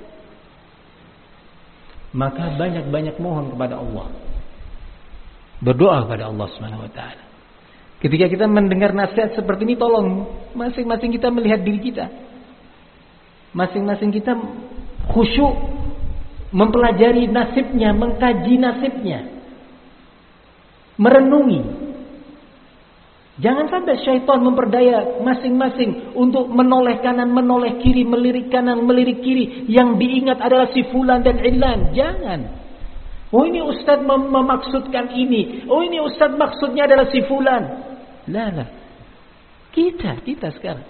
Maka banyak-banyak mohon kepada Allah. Berdoa kepada Allah Subhanahu wa taala. Ketika kita mendengar nasihat seperti ini, tolong masing-masing kita melihat diri kita. Masing-masing kita khusyuk mempelajari nasibnya, mengkaji nasibnya. Merenungi. Jangan sampai syaitan memperdaya masing-masing untuk menoleh kanan, menoleh kiri, melirik kanan, melirik kiri. Yang diingat adalah si fulan dan ilan. Jangan. Oh ini ustaz memaksudkan ini. Oh ini ustaz maksudnya adalah si fulan. Lah. Kita sekarang.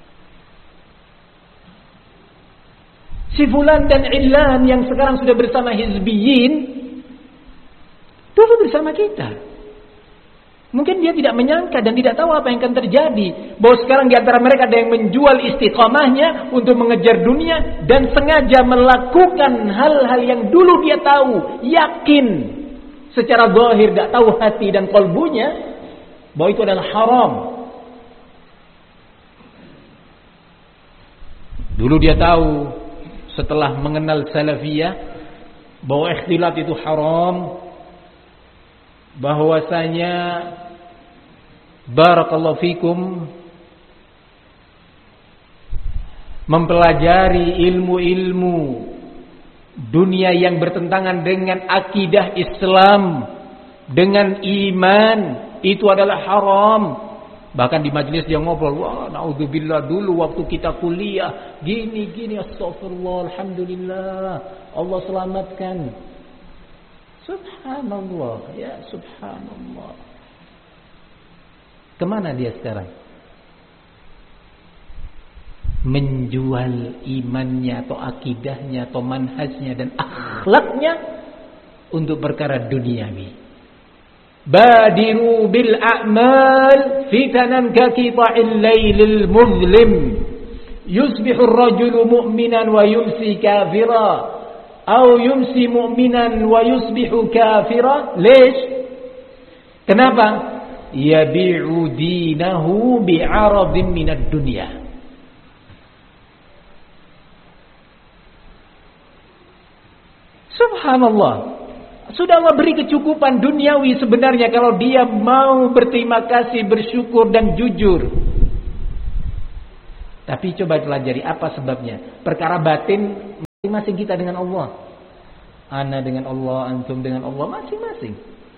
Si fulan dan ilan yang sekarang sudah bersama hizbiyin, dulu bersama kita. Mungkin dia tidak menyangka dan tidak tahu apa yang akan terjadi. Bahwa sekarang di antara mereka ada yang menjual istiqamahnya untuk mengejar dunia dan sengaja melakukan hal-hal yang dulu dia tahu, yakin secara zahir, tidak tahu hati dan kalbunya bahwa itu adalah haram. Dulu dia tahu setelah mengenal salafiyah bahwa ikhtilat itu haram, bahwasanya barakallahu fikum mempelajari ilmu-ilmu dunia yang bertentangan dengan akidah Islam, dengan iman, itu adalah haram. Bahkan di majelis dia ngobrol, wah naudzubillah dulu waktu kita kuliah gini, astagfirullah, alhamdulillah, Allah selamatkan. Subhanallah, ya subhanallah. Kemana dia sekarang? Menjual imannya atau akidahnya atau manhajnya dan akhlaknya untuk perkara duniawi. Badiru bil a'mal fitanan ka qita'il lailil muzlim. Yusbihu ar-rajulu mu'minan wa yumsi kafira. Au yumsi mu'minan wa yusbihu kafira. Lish? Kenapa? Yabi'u dinahu bi'aradin minad dunya. Subhanallah. Sudah Allah beri kecukupan duniawi sebenarnya kalau dia mau berterima kasih, bersyukur dan jujur. Tapi coba pelajari apa sebabnya. Perkara batin masing-masing kita dengan Allah. Ana dengan Allah, antum dengan Allah, masing-masing.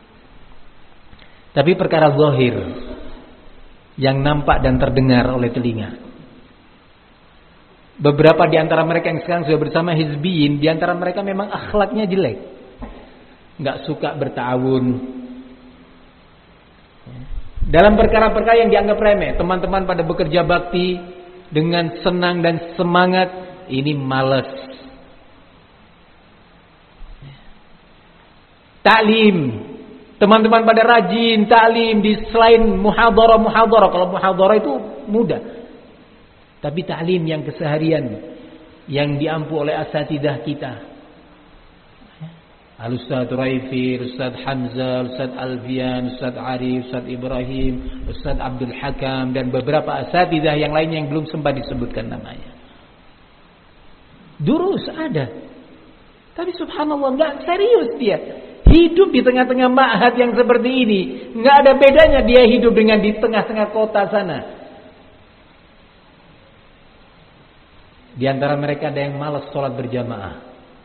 Tapi perkara zahir yang nampak dan terdengar oleh telinga. Beberapa di antara mereka yang sekarang sudah bersama hizbiyin, di antara mereka memang akhlaknya jelek. Enggak suka bertawun. Dalam perkara-perkara yang dianggap remeh, teman-teman pada bekerja bakti dengan senang dan semangat, ini malas. Taklim, teman-teman pada rajin taklim di selain muhadharah. Kalau muhadharah itu mudah. Tapi taklim yang keseharian yang diampu oleh asatidah kita. Al-Ustaz Raifi, Ustaz Hamzah, Ustaz Alfian, Ustaz Arif, Ustaz Ibrahim, Ustaz Abdul Hakam dan beberapa asatidah yang lainnya yang belum sempat disebutkan namanya. Durus ada. Tapi subhanallah enggak serius dia. Hidup di tengah-tengah ma'had yang seperti ini, enggak ada bedanya dia hidup dengan di tengah-tengah kota sana. Di antara mereka ada yang malas sholat berjamaah.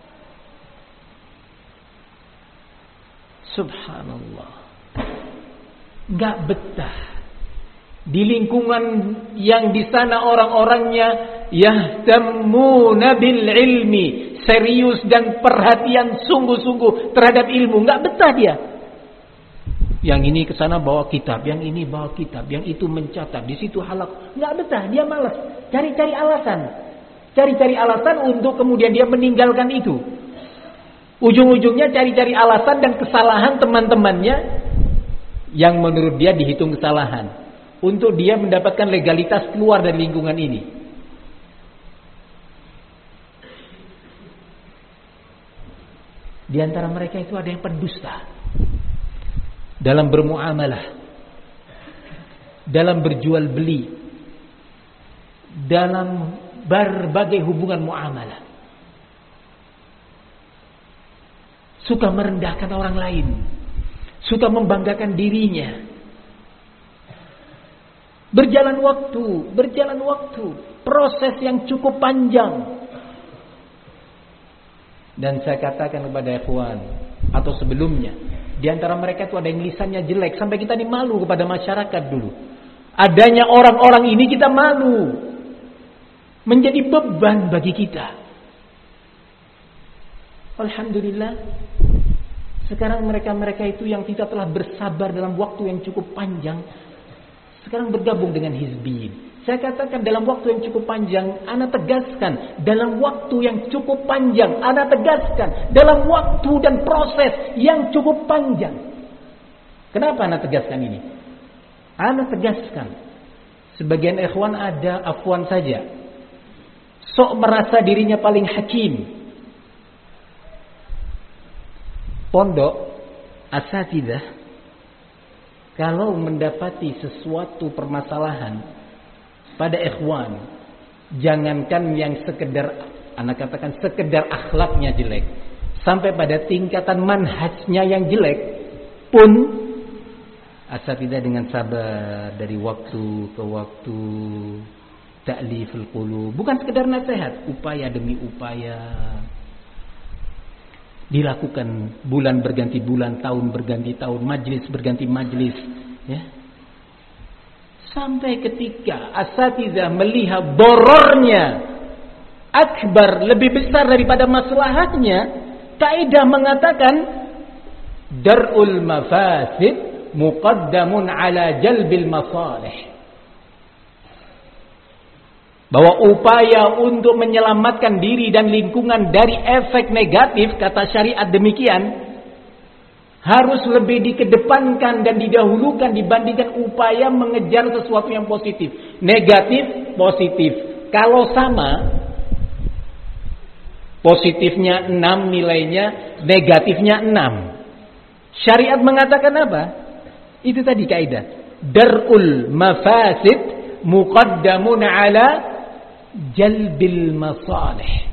Subhanallah. Gak betah. Di lingkungan yang di sana orang-orangnya yahtamuna bil ilmi, serius dan perhatian sungguh-sungguh terhadap ilmu. Gak betah dia. Yang ini ke sana bawa kitab, yang ini bawa kitab, yang itu mencatat, di situ halaq. Gak betah, dia malas. Cari-cari alasan. Cari-cari alasan untuk kemudian dia meninggalkan itu. Ujung-ujungnya cari-cari alasan dan kesalahan teman-temannya yang menurut dia dihitung kesalahan. Untuk dia mendapatkan legalitas keluar dari lingkungan ini. Di antara mereka itu ada yang pendusta. Dalam bermuamalah. Dalam berjual beli. Dalam berbagai hubungan muamalah. Suka merendahkan orang lain. Suka membanggakan dirinya. Berjalan waktu. Proses yang cukup panjang. Dan saya katakan kepada ikhwan, atau sebelumnya, di antara mereka itu ada yang lisannya jelek. Sampai kita ini malu kepada masyarakat dulu. Adanya orang-orang ini kita malu. Menjadi beban bagi kita. Alhamdulillah. Sekarang mereka-mereka itu yang kita telah bersabar dalam waktu yang cukup panjang, sekarang bergabung dengan hizbiyin. Saya katakan dalam waktu yang cukup panjang, ana tegaskan dalam waktu yang cukup panjang, ana tegaskan dalam waktu dan proses yang cukup panjang. Kenapa ana tegaskan ini? Ana tegaskan, sebagian ikhwan ada afwan saja. Sok merasa dirinya paling hakim. Pondok asatidah kalau mendapati sesuatu permasalahan pada ikhwan, jangankan yang sekedar, anak katakan sekedar akhlaknya jelek, sampai pada tingkatan manhajnya yang jelek pun asatidah dengan sabar dari waktu ke waktu, ta'liful qulub, bukan sekedar nasihat, upaya demi upaya dilakukan, bulan berganti bulan, tahun berganti tahun, majlis berganti majlis, ya. Sampai ketika asatidzah melihat dorornya akbar, lebih besar daripada maslahatnya, kaidah mengatakan darul mafasid muqaddamun ala jalbil masalih. Bahwa upaya untuk menyelamatkan diri dan lingkungan dari efek negatif, kata syariat demikian, harus lebih dikedepankan dan didahulukan dibandingkan upaya mengejar sesuatu yang positif. Negatif, positif. Kalau sama, positifnya 6 nilainya, negatifnya 6. Syariat mengatakan apa? Itu tadi kaidah. Darul mafasid muqaddamun ala jalbil masalih.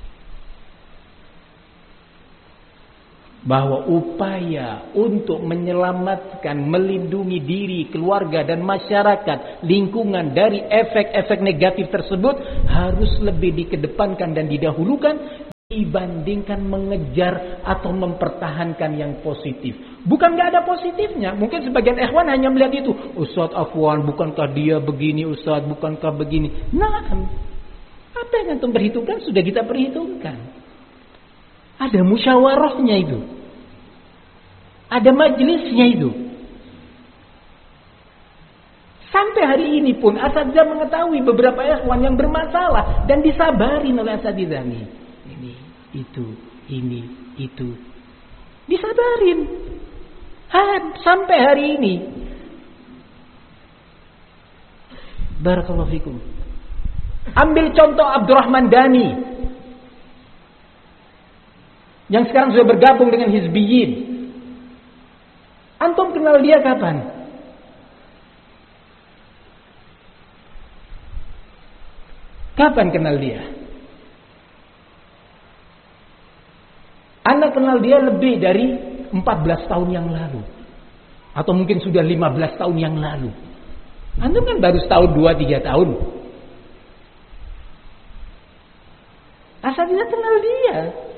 Bahwa upaya untuk menyelamatkan, melindungi diri, keluarga dan masyarakat, lingkungan dari efek-efek negatif tersebut harus lebih dikedepankan dan didahulukan dibandingkan mengejar atau mempertahankan yang positif. Bukan gak ada positifnya. Mungkin sebagian ikhwan hanya melihat itu. Ustaz afwan, bukankah dia begini Ustaz, bukankah begini. Nah, Apa yang antum perhitungkan sudah kita perhitungkan. Ada musyawarahnya itu. Ada majelisnya itu. Sampai hari ini pun asatidzah mengetahui beberapa ikhwan yang bermasalah dan disabarin oleh asatidzah nih. Ini, itu. Disabarin. Sampai hari ini. Barakallahu fikum. Ambil contoh Abdurrahman Dhani yang sekarang sudah bergabung dengan Hizbiyin. Antum kenal dia kapan? Kapan kenal dia? Anda kenal dia lebih dari 14 tahun yang lalu. Atau mungkin sudah 15 tahun yang lalu. Antum kan baru setahun, 2-3 tahun. Asal tidak kenal dia.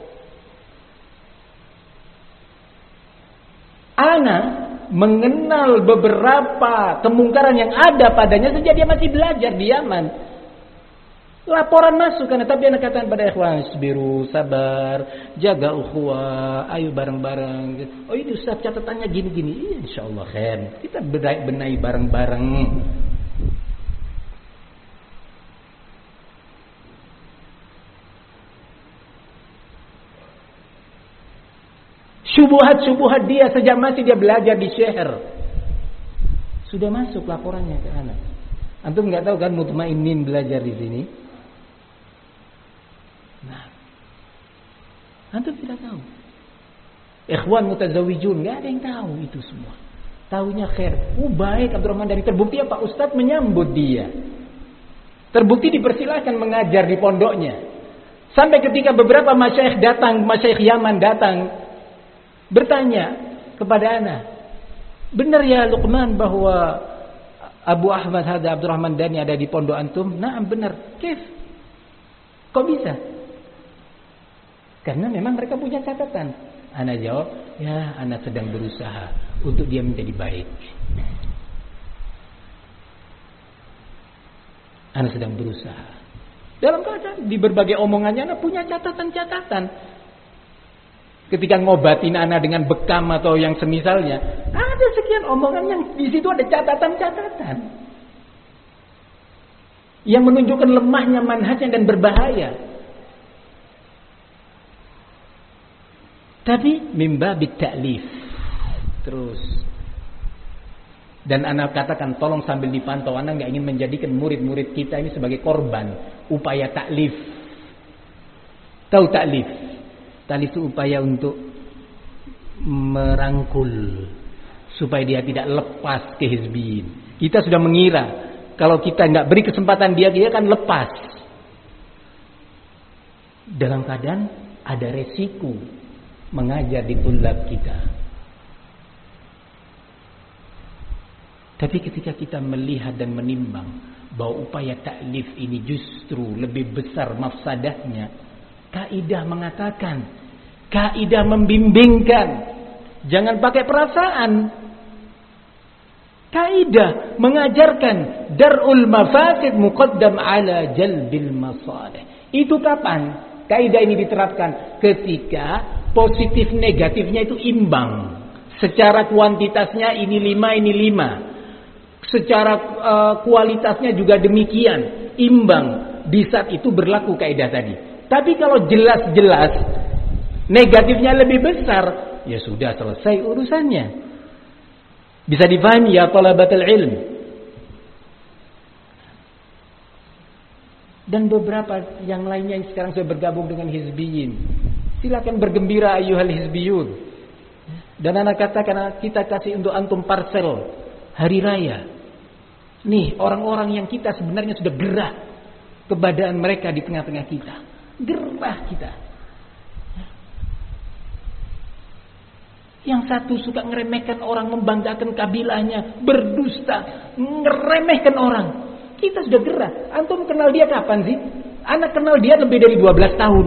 Ana mengenal beberapa kemungkaran yang ada padanya sejak dia masih belajar di Yaman. Laporan masuk karena tapi anak katakan pada ikhwan, sabiru, sabar, jaga ukhuwah, ayo bareng-bareng. Oh ini Ustaz catatannya gini-gini. Iya, insyaallah khair. Kita benahi bareng-bareng. Syubhat-syubhat dia sejak masih dia belajar di Syahr. Sudah masuk laporannya ke anak. Antum enggak tahu kan mutmainin belajar di sini? Nah, antum tidak tahu. Ikhwan mutazawijun enggak ada yang tahu itu semua. Tahunya khair. Baik Abdurrahman dari terbukti Pak Ustadz menyambut dia. Terbukti dipersilahkan mengajar di pondoknya. Sampai ketika beberapa masyayikh datang, masyayikh Yaman datang bertanya kepada ana, benar ya Luqman bahwa Abu Ahmad Hada Abdurrahman Dhani ada di pondok antum? Naam benar. Kif? Kok bisa? Karena memang mereka punya catatan. Ana jawab, ya ana sedang berusaha untuk dia menjadi baik. Ana sedang berusaha. Dalam keadaan di berbagai omongannya ana punya catatan-catatan. Ketika ngobatin anak dengan bekam atau yang semisalnya, ada sekian omongan yang di situ ada catatan-catatan yang menunjukkan lemahnya manhajnya dan berbahaya. Tapi mimba bitta'lif terus. Dan anak katakan tolong sambil dipantau, anak nggak ingin menjadikan murid-murid kita ini sebagai korban upaya taklif. Tahu taklif? Taklif itu upaya untuk merangkul supaya dia tidak lepas ke hizbiyin. Kita sudah mengira kalau kita nggak beri kesempatan dia akan lepas. Dalam keadaan ada resiko mengajar di tulab kita. Tapi ketika kita melihat dan menimbang bahwa upaya taklif ini justru lebih besar mafsadahnya, kaidah mengatakan, kaidah membimbingkan, jangan pakai perasaan. Kaidah mengajarkan darul mafasid muqaddam ala jalbil masalih. Itu kapan kaidah ini diterapkan? Ketika positif negatifnya itu imbang. Secara kuantitasnya ini 5, ini 5. Secara kualitasnya juga demikian, imbang. Di saat itu berlaku kaidah tadi. Tapi kalau jelas-jelas negatifnya lebih besar, ya sudah selesai urusannya. Bisa dipahami ya talabatul ilm. Dan beberapa yang lainnya yang sekarang sudah bergabung dengan hizbiyin. Silakan bergembira ayyuhal hizbiyun. Dan anak katakan kita kasih untuk antum parcel hari raya. Nih orang-orang yang kita sebenarnya sudah gerah keberadaan mereka di tengah-tengah kita. Gerah kita. Yang satu suka ngeremehkan orang, membanggakan kabilahnya, berdusta, ngeremehkan orang. Kita sudah gerah. Antum kenal dia kapan sih? Anak kenal dia lebih dari 12 tahun.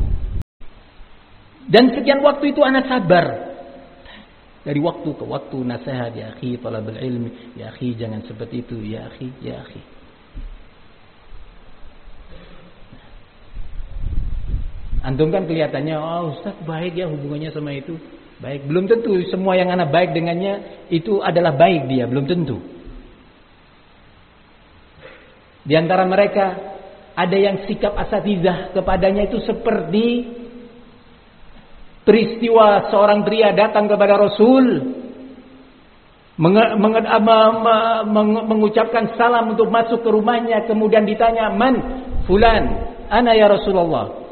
Dan sekian waktu itu anak sabar. Dari waktu ke waktu nasihat, ya akhi talabul ilmi, ya akhi jangan seperti itu, ya akhi, ya akhi. Antum kan kelihatannya, oh Ustaz baik ya hubungannya sama itu. Baik, belum tentu semua yang ana baik dengannya itu adalah baik dia, belum tentu. Di antara mereka ada yang sikap asatizah kepadanya itu seperti peristiwa seorang pria datang kepada Rasul mengucapkan salam untuk masuk ke rumahnya, kemudian ditanya, "Man fulan?" "Ana ya Rasulullah."